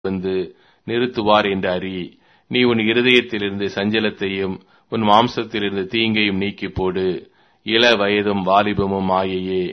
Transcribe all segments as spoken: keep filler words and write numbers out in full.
வந்து நிறுத்துவார் என்று அறி. நீ உன் இருதயத்திலிருந்து சஞ்சலத்தையும் உன் மாம்சத்திலிருந்து தீங்கையும் நீக்கி போடு. இள வயதும் வாலிபமும் மாயையே.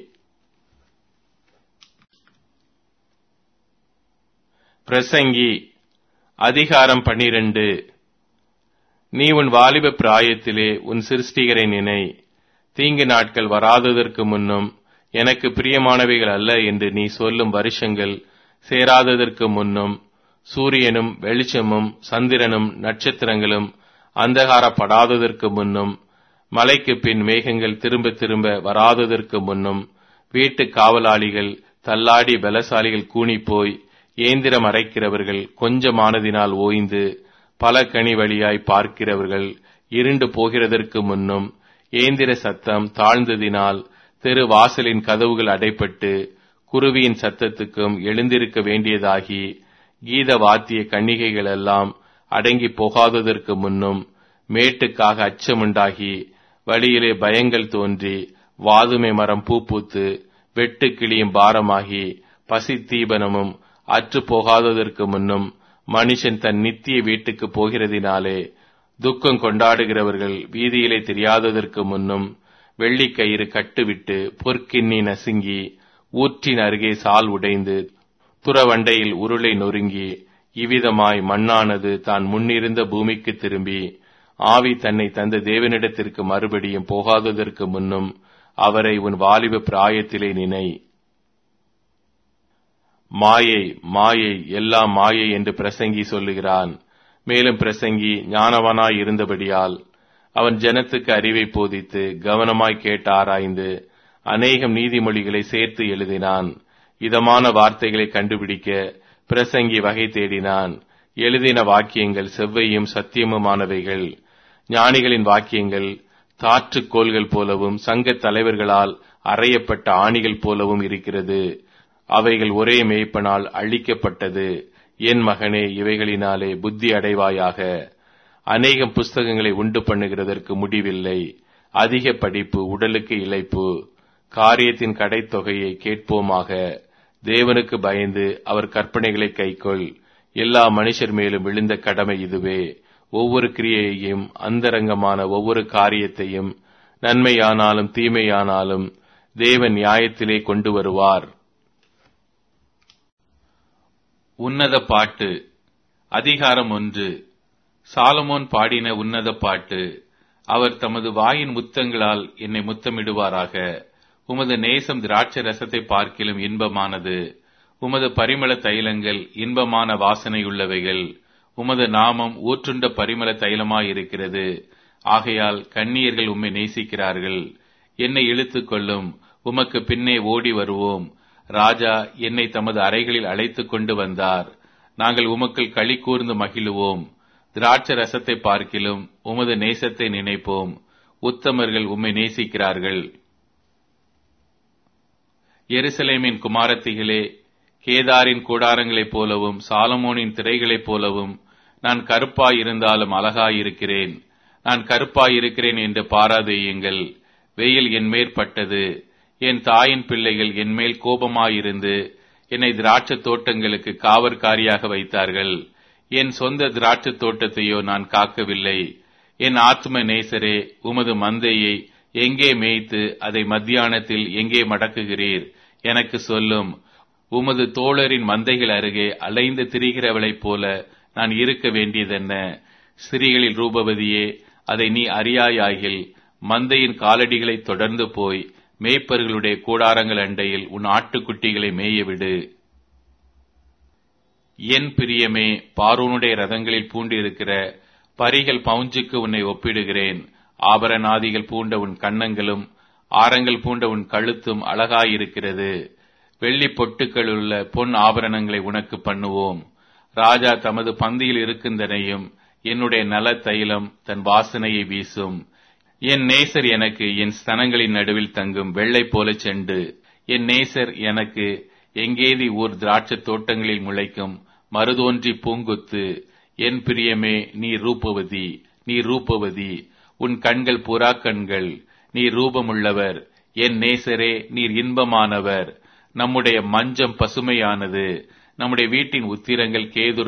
பிரசங்கி அதிகாரம் பன்னிரண்டு. நீ உன் வாலிப பிராயத்திலே உன் சிருஷ்டிகரை நினை. தீங்கு நாட்கள் வராததற்கு முன்னும் எனக்கு பிரியமானவைகள் அல்ல என்று நீ சொல்லும் வருஷங்கள் சேராததற்கு முன்னும் சூரியனும் வெளிச்சமும் சந்திரனும் நட்சத்திரங்களும் அந்தகாரப்படாததற்கு முன்னும் மலைக்கு பின் மேகங்கள் திரும்ப திரும்ப வராததற்கு முன்னும் வீட்டு காவலாளிகள் தள்ளாடி பலசாலிகள் கூனிப்போய் ஏந்திரம் அரைக்கிறவர்கள் கொஞ்சமானதினால் ஓய்ந்து பல கனி வழியாய் பார்க்கிறவர்கள் இருண்டு போகிறதற்கு முன்னும் ஏந்திர சத்தம் தாழ்ந்ததினால் தெரு வாசலின் கதவுகள் அடைப்பட்டு குருவியின் சத்தத்துக்கும் எழுந்திருக்க வேண்டியதாகி கீத வாத்திய கன்னிகைகள் எல்லாம் அடங்கி போகாததற்கு முன்னும் மேட்டுக்காக அச்சமுண்டாகி வழியிலே பயங்கள் தோன்றி வாதுமை மரம் பூ பூத்து வெட்டு கிளியும் பாரமாகி பசி தீபனமும் அற்று போகாததற்கு முன்னும் மனுஷன் தன் நித்திய வீட்டுக்கு போகிறதினாலே துக்கம் கொண்டாடுகிறவர்கள் வீதியிலே தெரியாததற்கு முன்னும் வெள்ளிக்கயிறு கட்டுவிட்டு பொற்கிண்ணி நசுங்கி ஊற்றின் அருகே சால் உடைந்து துறவண்டையில் உருளை நொறுங்கி இவ்விதமாய் மண்ணானது தான் முன்னிருந்த பூமிக்கு திரும்பி ஆவி தன்னை தந்த தேவனிடத்திற்கு மறுபடியும் போகாததற்கு முன்னும் அவரை உன் வாலிப பிராயத்திலே நினை. மாயை மாயை எல்லாம் மாயை என்று பிரசங்கி சொல்லுகிறான். மேலும் பிரசங்கி ஞானவனாய் இருந்தபடியால் அவன் ஜனத்துக்கு அறிவை போதித்து கவனமாய் கேட்டு ஆராய்ந்து அநேகம் நீதிமொழிகளை சேர்த்து எழுதினான். இதமான வார்த்தைகளை கண்டுபிடிக்க பிரசங்கி வகை தேடினான். எழுதின வாக்கியங்கள் செவ்வையும் சத்தியமுமானவைகள். ஞானிகளின் வாக்கியங்கள் தாற்றுக்கோள்கள் போலவும் சங்க தலைவர்களால் அறையப்பட்ட ஆணிகள் போலவும் இருக்கிறது. அவைகள் ஒரே மேய்ப்பனால் அழிக்கப்பட்டது. என் மகனே, இவைகளினாலே புத்தி அடைவாயாக. அநேகம் புஸ்தகங்களை உண்டு பண்ணுகிறதற்கு முடிவில்லை. அதிக படிப்பு உடலுக்கு இளைப்பு. காரியத்தின் கடைத்தொகையை கேட்போமாக. தேவனுக்கு பயந்து அவர் கற்பனைகளை கைக்கொள். எல்லா மனுஷர் மேலும் விழுந்த கடமை இதுவே. ஒவ்வொரு கிரியையையும் அந்தரங்கமான ஒவ்வொரு காரியத்தையும் நன்மையானாலும் தீமையானாலும் தேவன் நியாயத்திலே கொண்டு வருவார். உன்னத பாட்டு. அதிகாரம் ஒன்று. சாலமோன் பாடின உன்னத பாட்டு. அவர் தமது வாயின் முத்தங்களால் என்னை முத்தமிடுவாராக. உமது நேசம் திராட்சை ரசத்தை பார்க்கிலும் இன்பமானது. உமது பரிமள தைலங்கள் இன்பமான வாசனையுள்ளவைகள். உமது நாமம் ஊற்றுண்ட பரிமள தைலமாயிருக்கிறது. ஆகையால் கன்னியர்கள் உம்மை நேசிக்கிறார்கள். என்னை இழுத்துக் கொள்ளும், உமக்கு பின்னே ஓடி வருவோம். ராஜா என்னை தமது அறைகளில் அழைத்துக் கொண்டு வந்தார். நாங்கள் உமக்குள் களி கூர்ந்து மகிழுவோம். திராட்சை ரசத்தை பார்க்கிலும் உமது நேசத்தை நினைப்போம். உத்தமர்கள் உம்மை நேசிக்கிறார்கள். எருசலேமின் குமாரத்திகளே, கேதாரின் கூடாரங்களைப் போலவும் சாலமோனின் திரைகளைப் போலவும் நான் கருப்பாயிருந்தாலும் அழகாயிருக்கிறேன். நான் கருப்பாயிருக்கிறேன் என்று பாராதேயுங்கள். வெயில் என் மேற்பட்டது. என் தாயின் பிள்ளைகள் என்மேல் கோபமாயிருந்து என்னை திராட்சை தோட்டங்களுக்கு காவற்காரியாக வைத்தார்கள். என் சொந்த திராட்சை தோட்டத்தையோ நான் காக்கவில்லை. என் ஆத்ம நேசரே, உமது மந்தையை எங்கே மேய்த்து அதை மத்தியானத்தில் எங்கே மடக்குகிறீர்? எனக்கு சொல்லும். உமது தோழரின் மந்தைகள் அருகே அலைந்து திரிகிறவளைப் போல நான் இருக்க வேண்டியதென்ன? ஸ்திரீகளில் ரூபவதியே, அதை நீ அறியாயாகில் மந்தையின் காலடிகளை தொடர்ந்து போய் மேய்ப்பர்களுடைய கூடாரங்கள் அண்டையில் உன் ஆட்டுக்குட்டிகளை மேயவிடு. என் பிரியமே, பார்வோனுடைய ரதங்களில் பூண்டிருக்கிற பரிகள் பவுஞ்சுக்கு உன்னை ஒப்பிடுகிறேன். ஆபரணாதிகள் பூண்ட உன் கன்னங்களும் ஆரங்கள் பூண்ட உன் கழுத்தும் அழகாயிருக்கிறது. வெள்ளி பொட்டுக்களுள்ள பொன் ஆபரணங்களை உனக்கு பண்ணுவோம். ராஜா தமது பந்தியில் இருக்கின்றனையும் என்னுடைய நல தைலம் தன் வாசனையை வீசும். என் நேசர் எனக்கு என் ஸ்தனங்களின் நடுவில் தங்கும் வெள்ளை போல செண்டு. என் நேசர் எனக்கு எங்கேதி ஊர் திராட்சை தோட்டங்களில் முளைக்கும் மருதோன்றி பூங்குத்து. என் பிரியமே, நீ ரூபவதி, நீ ரூபவதி. உன் கண்கள் புறா கண்கள். நீ ரூபமுள்ளவர். என் நேசரே, நீர் இன்பமானவர். நம்முடைய மஞ்சம் பசுமையானது. நம்முடைய வீட்டின் உத்திரங்கள் கேதுரு